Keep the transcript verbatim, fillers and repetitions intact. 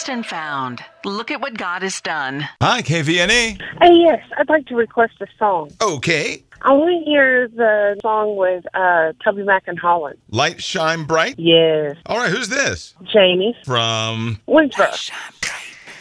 Lost and found. Look at what God has done. Hi, K V N A. Hey, yes, I'd like to request a song. Okay. I want to hear the song with uh, Toby Mac and Holland. Light Shine Bright. Yes. All right, who's this? Jamie. From... Winsboro. Shine